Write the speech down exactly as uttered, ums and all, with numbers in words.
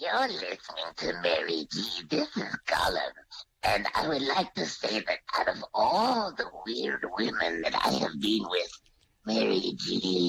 You're listening to Mary G. This is Collins. And I would like to say that out of all the weird women that I have been with, Mary G.